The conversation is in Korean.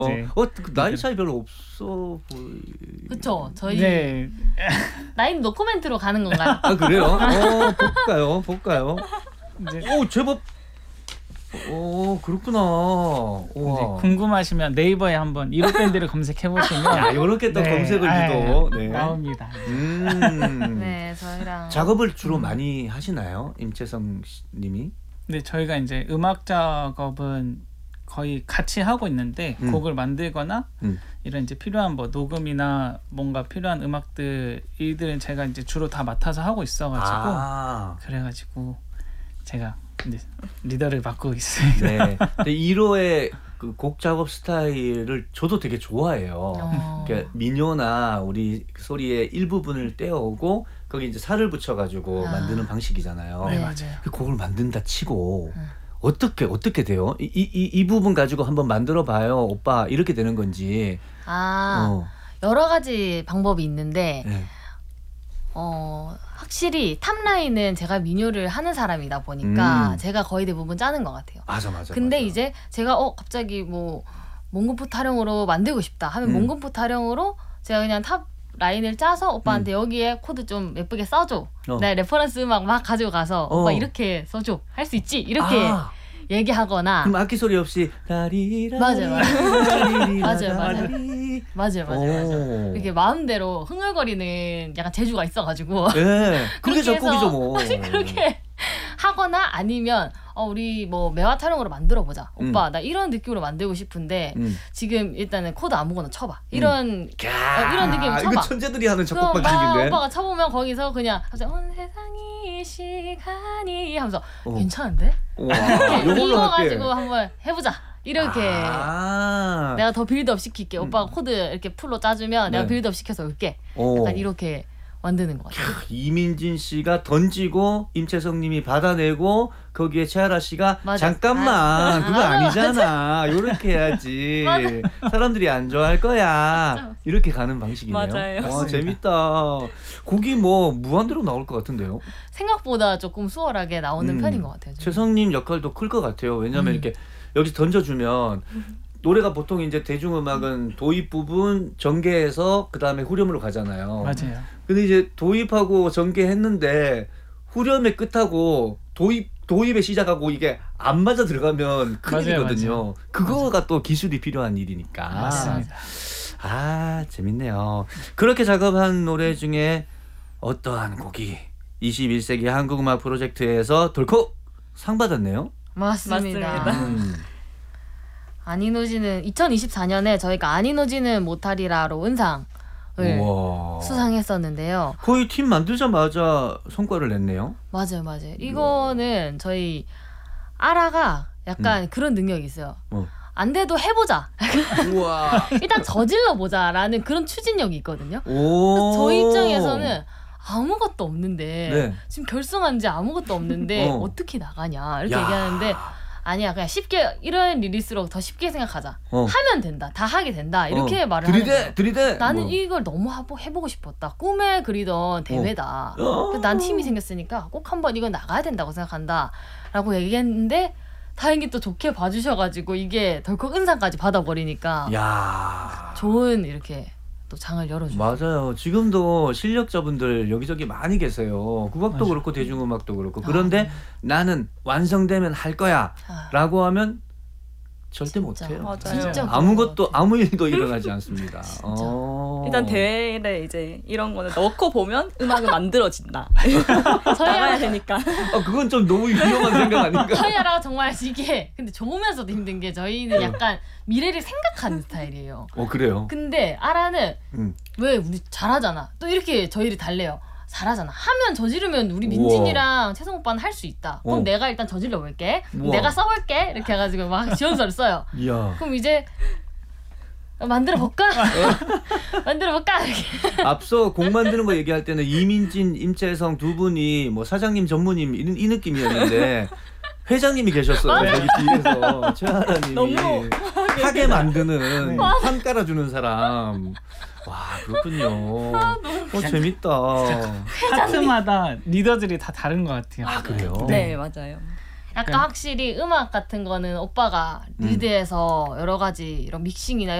네. 그 나이 차이 별로 없어 보이. 그쵸. 저희 네. 나이는 노코멘트로 가는 건가요? 아 그래요? 볼까요? 이제 제법. 그렇구나. 이제 궁금하시면 네이버에 한번 1호 밴드를 검색해 보시면 이렇게 또 검색을 해도 나옵니다. 네, 저희랑 작업을 주로 많이 하시나요, 임채성 님이? 네, 저희가 이제 음악 작업은 거의 같이 하고 있는데 곡을 만들거나 이런 이제 필요한 뭐 녹음이나 뭔가 필요한 음악들 이들은 제가 이제 주로 다 맡아서 하고 있어가지고 그래가지고 제가 이제 리더를 맡고 있어요. 네. 근데 1호의 그 곡 작업 스타일을 저도 되게 좋아해요. 그러니까 민요나 우리 소리의 일부분을 떼어오고 거기 이제 살을 붙여가지고 만드는 방식이잖아요. 네, 맞아요. 그 곡을 만든다 치고 어떻게 돼요? 이 부분 가지고 한번 만들어 봐요, 오빠. 이렇게 되는 건지. 여러 가지 방법이 있는데 네. 확실히 탑라인은 제가 민요를 하는 사람이다 보니까 제가 거의 대부분 짜는 것 같아요. 맞아. 근데 이제 제가 갑자기 뭐 몽금포 타령으로 만들고 싶다 하면 몽금포 타령으로 제가 그냥 탑 라인을 짜서 오빠한테 여기에 코드 좀 예쁘게 써줘. 내 레퍼런스 음악 막 가지고 가서 오빠 이렇게 써줘. 할 수 있지? 이렇게 얘기하거나. 그럼 악기 소리 없이 다리라. 맞아요. 이렇게 마음대로 흥얼거리는 약간 재주가 있어가지고. 네, 그게 작곡이죠 뭐. 그렇게 하거나 아니면 우리 뭐 매화 타령으로 만들어 보자. 오빠 나 이런 느낌으로 만들고 싶은데 지금 일단은 코드 아무거나 쳐봐. 이런 느낌 쳐봐. 이거 천재들이 하는 작곡 방식인데. 오빠가 쳐보면 거기서 그냥 갑자기 온 세상이 시간이 하면서 괜찮은데? 이거 가지고 한번 해보자. 이렇게 내가 더 빌드업 시킬게. 오빠가 코드 이렇게 풀로 짜주면 내가 빌드업 시켜서 올게. 약간 이렇게 만드는 것 같아요. 이민진 씨가 던지고 임채성 님이 받아내고 거기에 최하라 씨가 잠깐만 그거 아니잖아. 이렇게 해야지. 사람들이 안 좋아할 거야. 이렇게 가는 방식이네요. 맞아요. 재밌다. 곡이 뭐 무한대로 나올 것 같은데요. 생각보다 조금 수월하게 나오는 편인 것 같아요. 채성 님 역할도 클 것 같아요. 왜냐면 이렇게 여기서 던져주면 노래가 보통 이제 대중음악은 도입 부분 전개해서 그 다음에 후렴으로 가잖아요. 맞아요. 근데 이제 도입하고 전개했는데 후렴의 끝하고 도입의 시작하고 이게 안 맞아 들어가면 큰일이거든요. 맞아요. 그거가 또 기술이 필요한 일이니까. 맞습니다. 재밌네요. 그렇게 작업한 노래 중에 어떠한 곡이 21세기 한국음악 프로젝트에서 덜컥 상 받았네요. 맞습니다. 아니노지는 2024년에 저희가 아니노지는 못하리라로 은상을 수상했었는데요. 거의 팀 만들자마자 성과를 냈네요. 맞아요. 이거는 저희 아라가 약간 그런 능력이 있어요. 안 돼도 해보자. 우와. 일단 저질러 보자라는 그런 추진력이 있거든요. 그래서 저희 입장에서는 아무것도 없는데 지금 결성한 지 아무것도 없는데 어떻게 나가냐 이렇게 얘기하는데 아니야 그냥 쉽게 이런 리리스로 더 쉽게 생각하자. 하면 된다. 다 하게 된다. 이렇게 말을 하는 거예요. 들이대. 나는 이걸 너무 해보고 싶었다. 꿈에 그리던 대회다. 그래서 난 팀이 생겼으니까 꼭 한번 이거 나가야 된다고 생각한다. 라고 얘기했는데 다행히 또 좋게 봐주셔가지고 이게 덜컥 은상까지 받아버리니까 좋은 이렇게 또 장을 열어주죠. 맞아요. 지금도 실력자분들 여기저기 많이 계세요. 국악도 그렇고 대중음악도 그렇고. 그런데 나는 완성되면 할 거야 라고 하면 절대 못해요. 맞아요. 진짜 아무 일도 일어나지 않습니다. 일단 대회에 이제 이런 거는 넣고 보면 음악은 만들어진다. 나가야 되니까. 그건 좀 너무 위험한 생각 아닌가? 저희 아라가 정말 이게 근데 좋으면서도 힘든 게 저희는 약간 미래를 생각하는 스타일이에요. 그래요? 근데 아라는 왜 우리 잘하잖아. 또 이렇게 저희를 달래요. 잘하잖아. 하면 저지르면 우리 민진이랑 채성 오빠는 할 수 있다. 그럼 내가 일단 저질러 볼게. 내가 써볼게. 이렇게 해가지고 막 지원서를 써요. 그럼 이제 만들어 볼까? 만들어 볼까? 이렇게. 앞서 곡 만드는 거 얘기할 때는 이민진, 임채성 두 분이 뭐 사장님, 전무님 이 느낌이었는데 회장님이 계셨어요. 여기 뒤에서 최하라님이 하게 만드는 판 깔아주는 사람. 와 그렇군요. 재밌다. 파트마다 리더들이 다 다른 것 같아요. 그래요? 네 맞아요. 약간 확실히 음악 같은 거는 오빠가 리드해서 여러 가지 이런 믹싱이나